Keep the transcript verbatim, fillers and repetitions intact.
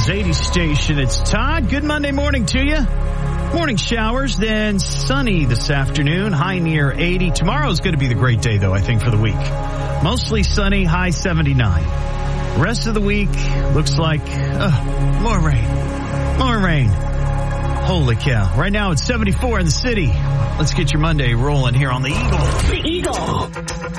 Eagles eighty station. It's Todd. Good Monday morning to you. Morning showers, then sunny this afternoon, high near eighty. Tomorrow's going to be the great day, though, I think, for the week. Mostly sunny, high seventy-nine. Rest of the week looks like uh, more rain. More rain. Holy cow. Right now it's seventy-four in the city. Let's get your Monday rolling here on the Eagle. The Eagle.